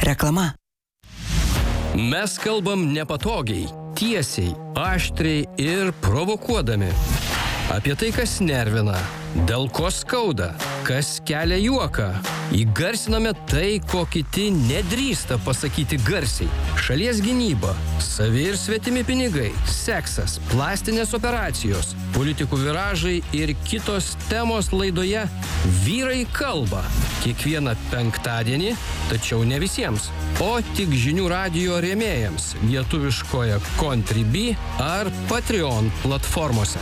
Reklama. Mes kalbam nepatogiai, tiesiai, aštriai ir provokuodami. Apie tai, kas nervina, dėl ko skauda, kas kelia juoką. Įgarsiname tai, ko kiti nedrįsta pasakyti garsiai. Šalies gynyba, savi ir svetimi pinigai, seksas, plastinės operacijos, politikų viražai ir kitos temos laidoje Vyrai kalba. Kiekvieną penktadienį, tačiau ne visiems, o tik žinių radijo rėmėjams lietuviškoje Contribui ar Patreon platformose.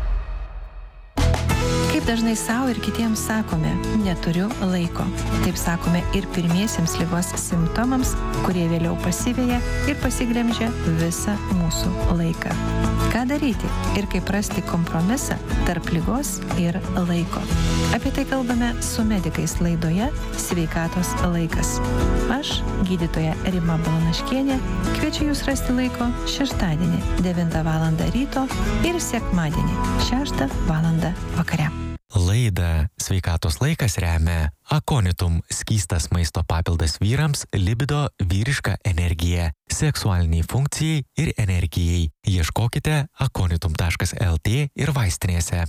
Kaip dažnai savo ir kitiems sakome, neturiu laiko. Taip sakome ir pirmiesiems ligos simptomams, kurie vėliau pasiveja ir pasiglemžia visą mūsų laiką. Ką daryti ir kaip rasti kompromisą tarp ligos ir laiko? Apie tai kalbame su medikais laidoje Sveikatos laikas. Aš, gydytoja Rima Balanaškienė, kviečiu jūs rasti laiko šeštadienį 9 val. Ryto ir sekmadienį 6 val. Vakare. Laidą Sveikatos laikas remia Akonitum – skystas maisto papildas vyrams, libido, vyriška energija, seksualiniai funkcijai ir energijai. Ieškokite akonitum.lt ir vaistinėse.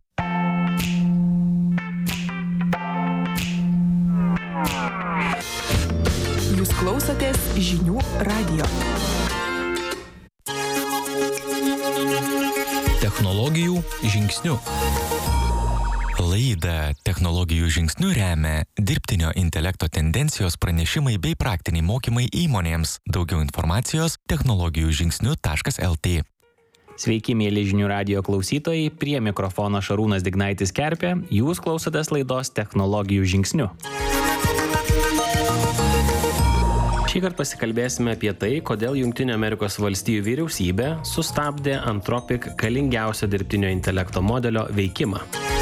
Jūs klausotės žinių radijo. Technologijų žingsnių. Laidą Technologijų žingsnių remia dirbtinio intelekto tendencijos pranešimai bei praktiniai mokymai įmonėms. Daugiau informacijos technologijų-žingsnių.lt. Sveiki, mėly žinių radijo klausytojai, prie mikrofono Šarūnas Dignaitis Kerpė, jūs klausotės laidos Technologijų žingsnių. Šįkart pasikalbėsime apie tai, kodėl Jungtinių Amerikos valstijų vyriausybė sustabdė Anthropic galingiausio dirbtinio intelekto modelio veikimą.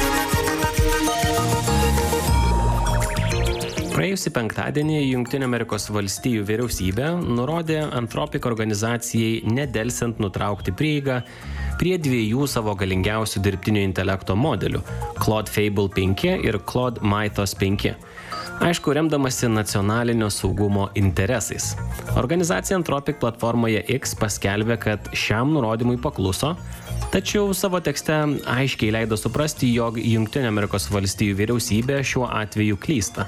Praėjusį penktadienį Jungtinių Amerikos valstijų vyriausybė nurodė Anthropic organizacijai nedelsiant nutraukti prieigą prie dviejų savo galingiausių dirbtinio intelekto modelių – Claude Fable 5 ir Claude Mythos 5. Aišku, remdamasi nacionalinio saugumo interesais. Organizacija Anthropic platformoje X paskelbė, kad šiam nurodymui pakluso, tačiau savo tekste aiškiai leido suprasti, jog Jungtinių Amerikos valstijų vyriausybė šiuo atveju klysta.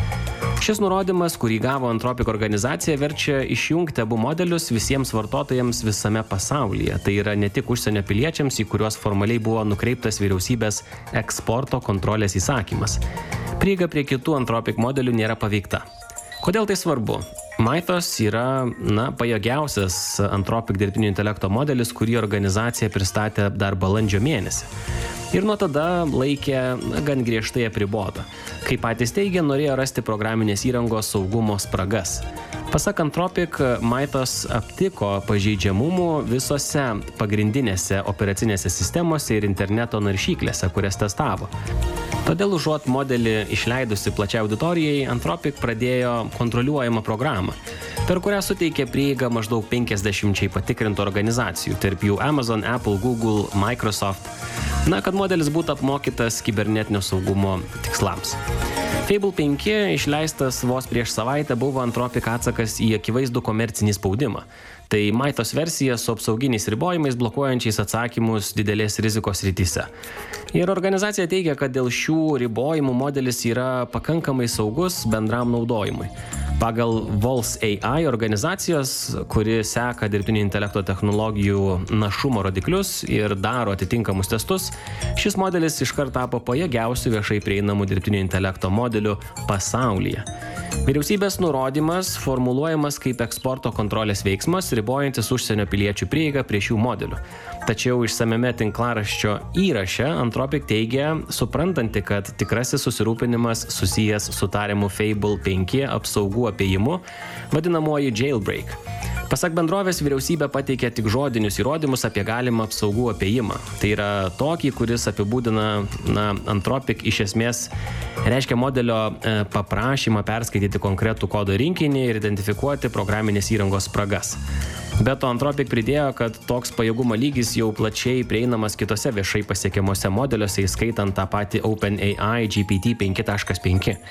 Šis nurodymas, kurį gavo Anthropic organizacija, verčia išjungti abu modelius visiems vartotojams visame pasaulyje. Tai yra ne tik užsienio piliečiams, į kuriuos formaliai buvo nukreiptas vyriausybės eksporto kontrolės įsakymas. Prieiga prie kitų Anthropic modelių nėra paveikta. Kodėl tai svarbu? Mythos yra, pajėgiausias Anthropic dirbtinio intelekto modelis, kurį organizacija pristatė dar balandžio mėnesį. Ir nuo tada laikė gan griežtai apribota. Kaip patys teigia, norėjo rasti programinės įrangos saugumo spragas. Pasak Anthropic, Mythos aptiko pažeidžiamumų visose pagrindinėse operacinėse sistemose ir interneto naršyklėse, kurias testavo. Todėl užuot modelį išleidusi plačiai auditorijai, Anthropic pradėjo kontroliuojamą programą, per kurią suteikė prieigą maždaug 50 patikrintų organizacijų, tarp jų Amazon, Apple, Google, Microsoft, kad modelis būtų apmokytas kibernetinio saugumo tikslams. Fable 5, išleistas vos prieš savaitę, buvo Anthropic atsakas į akivaizdų komercinį spaudimą. Tai Mythos versija su apsauginiais ribojimais blokuojančiais atsakymus didelės rizikos srityse. Ir organizacija teigia, kad dėl šių ribojimų modelis yra pakankamai saugus bendram naudojimui. Pagal Vols AI organizacijos, kuri seka dirbtinio intelekto technologijų našumo rodiklius ir daro atitinkamus testus, šis modelis iškart tapo pajėgiausiu viešai prieinamų dirbtinio intelekto modeliu pasaulyje. Vyriausybės nurodymas formuluojamas kaip eksporto kontrolės veiksmas, ribojantis užsienio piliečių prieigą prie šių modelių. Tačiau išsamiame tinklaraščio įraše Anthropic teigia, suprantanti, kad tikrasis susirūpinimas susijęs su tariamu Fable 5 apsaugų apėjimu, vadinamoji jailbreak. Pasak bendrovės, vyriausybė pateikė tik žodinius įrodymus apie galimą apsaugų apėjimą. Tai yra tokį, kuris apibūdina Anthropic iš esmės reiškia modelio paprašymą perskaityti konkretų kodo rinkinį ir identifikuoti programinės įrangos spragas. Be to, Anthropic pridėjo, kad toks pajėgumo lygis jau plačiai prieinamas kitose viešai pasiekiamuose modeliuose, įskaitant tą patį OpenAI GPT 5.5.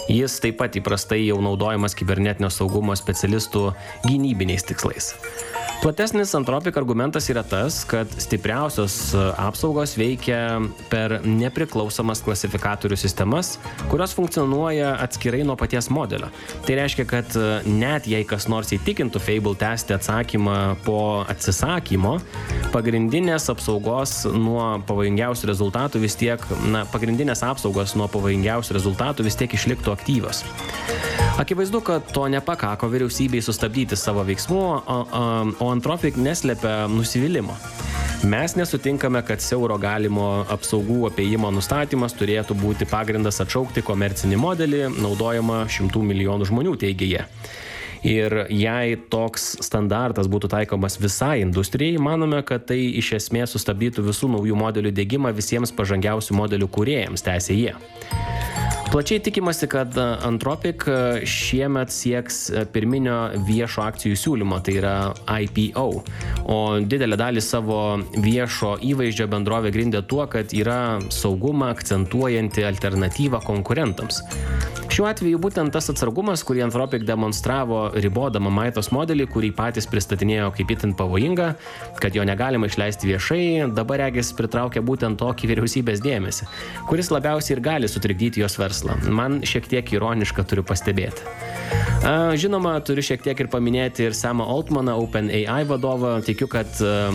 Jis taip pat įprastai jau naudojamas kibernetinio saugumo specialistų gynybiniais tikslais. Platesnis Anthropic argumentas yra tas, kad stipriausios apsaugos veikia per nepriklausomas klasifikatorių sistemas, kurios funkcionuoja atskirai nuo paties modelio. Tai reiškia, kad net jei kas nors įtikintų Fable tęsti atsakymą po atsisakymo, pagrindinės apsaugos nuo pavojingiausių rezultatų vis tiek, pagrindinės apsaugos nuo pavojingiausių rezultatų vis tiek išliktų aktyvios. Akivaizdu, kad to nepakako vyriausybei sustabdyti savo veiksmų, o Anthropic neslepia nusivylimo. Mes nesutinkame, kad siauro galimo apsaugų apėjimo nustatymas turėtų būti pagrindas atšaukti komercinį modelį, naudojama 100 milijonų žmonių, teigia jie. Ir jei toks standartas būtų taikomas visai industrijai, manome, kad tai iš esmės sustabdytų visų naujų modelių diegimą visiems pažangiausių modelių kūrėjams, tęsė jie. Plačiai tikimasi, kad Anthropic šiemet sieks pirminio viešo akcijų siūlymo, tai yra IPO, o didelę dalį savo viešo įvaizdžio bendrovė grindė tuo, kad yra saugumą akcentuojanti alternatyva konkurentams. Šiuo atveju būtent tas atsargumas, kurį Anthropic demonstravo ribodama Maitos modelį, kurį patys pristatinėjo kaip itin pavojingą, kad jo negalima išleisti viešai, dabar regis pritraukia būtent tokį vyriausybės dėmesį, kuris labiausiai ir gali sutrikdyti jos verslą. Man šiek tiek ironiška, turiu pastebėti. Žinoma, turiu šiek tiek ir paminėti ir Samą Altmaną, OpenAI vadovą. Tikiu, kad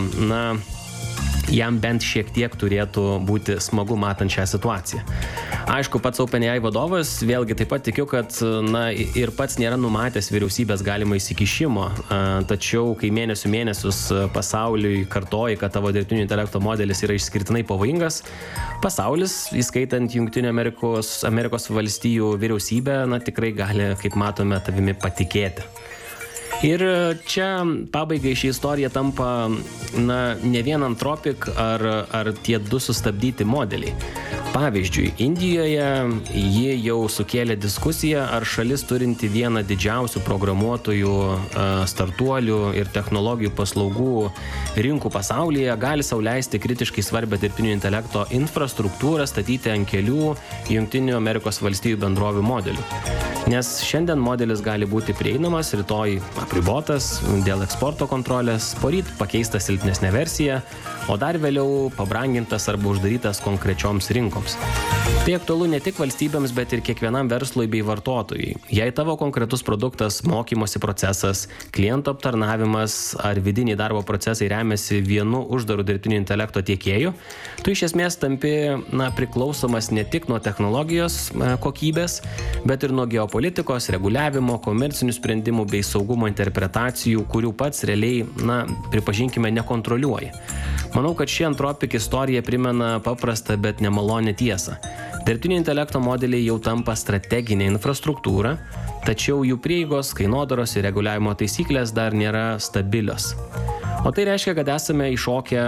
jam bent šiek tiek turėtų būti smagu matant šią situaciją. Aišku, pats OpenAI vadovas, vėlgi taip pat tikiu, kad ir pats nėra numatęs vyriausybės galimo įsikišimo, tačiau kai mėnesius pasauliui kartoji, kad tavo dirbtinio intelekto modelis yra išskirtinai pavojingas, pasaulis, įskaitant Jungtinių Amerikos valstijų vyriausybę, tikrai gali, kaip matome, tavimi patikėti. Ir čia pabaigai ši istorija tampa ne vien Anthropic ar tie du sustabdyti modeliai. Pavyzdžiui, Indijoje ji jau sukėlė diskusiją, ar šalis turinti vieną didžiausių programuotojų, startuolių ir technologijų paslaugų rinkų pasaulyje gali sau leisti kritiškai svarbią dirbtinio intelekto infrastruktūrą statyti ant kelių Jungtinių Amerikos valstijų bendrovių modelių. Nes šiandien modelis gali būti prieinamas, rytoj apribotas dėl eksporto kontrolės, poryt pakeista silpnesnė versija, o dar vėliau pabrangintas arba uždarytas konkrečioms rinkoms. Tai aktualu ne tik valstybėms, bet ir kiekvienam verslui bei vartotojui. Jei tavo konkretus produktas, mokymosi procesas, klientų aptarnavimas ar vidiniai darbo procesai remiasi vienu uždaru dirbtinio intelekto tiekėju, tu iš esmės tampi priklausomas ne tik nuo technologijos kokybės, bet ir nuo geopolitikos, reguliavimo, komercinių sprendimų bei saugumo interpretacijų, kurių pats realiai, pripažinkime, nekontroliuoji. Manau, kad ši Anthropic istorija primena paprastą, bet nemalonę tiesą. Dirbtinio intelekto modeliai jau tampa strateginė infrastruktūra, tačiau jų prieigos, kainodaros ir reguliavimo taisyklės dar nėra stabilios. O tai reiškia, kad esame iššokę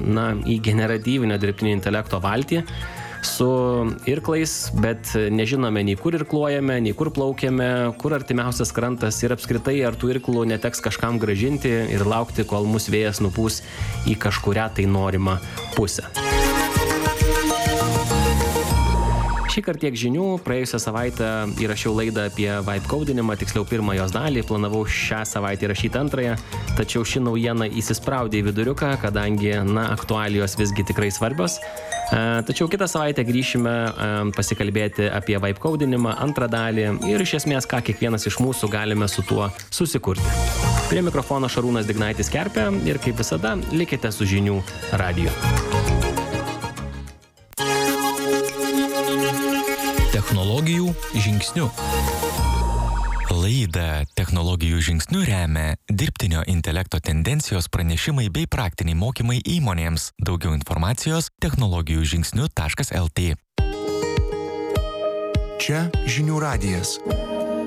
į generatyvinio dirbtinio intelekto valtį su irklais, bet nežinome nei kur irkluojame, nei kur plaukiame, kur artimiausias krantas ir apskritai ar tų irklų neteks kažkam grąžinti ir laukti, kol mus vėjas nupūs į kažkurią tai norimą pusę. Šįkart tiek žinių. Praėjusią savaitę įrašiau laidą apie vibe codinimą, tiksliau pirmą jos dalį, planavau šią savaitę įrašyti antrąją, tačiau ši naujiena įsispraudė į viduriuką, kadangi, aktualijos visgi tikrai svarbios. Tačiau kitą savaitę grįšime pasikalbėti apie vibe codinimą, antrą dalį ir iš esmės, ką kiekvienas iš mūsų galime su tuo susikurti. Prie mikrofono Šarūnas Dignaitis Kerpė ir kaip visada, likite su Žinių radiju. Technologijų žingsnių. Laidą Technologijų žingsnių remia dirbtinio intelekto tendencijos pranešimai bei praktiniai mokymai įmonėms. Daugiau informacijos technologijužingsniu.lt. Čia Žinių radijas.